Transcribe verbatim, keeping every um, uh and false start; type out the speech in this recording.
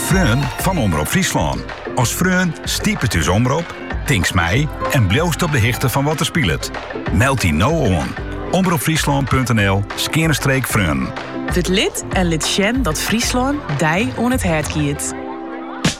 Freun van Omroep Friesland. Als Freun stiep het dus omroep, tinks mij en bloost op de hichte van wat er speelt. Meld die nou on. omroepfriesland punt n l skerenstreek Freun. Word lid en lid sjen dat Friesland dij on het hert kiet.